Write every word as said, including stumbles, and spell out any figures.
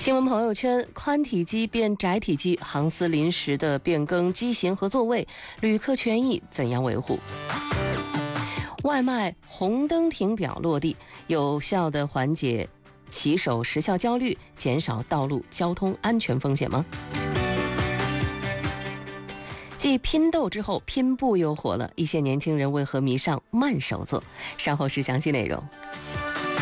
新闻朋友圈：宽体机变窄体机，航司临时的变更机型和座位，旅客权益怎样维护？外卖红灯停表落地，有效地缓解骑手时效焦虑，减少道路交通安全风险吗？继拼豆之后，拼布又火了，一些年轻人为何迷上慢手作？稍后是详细内容。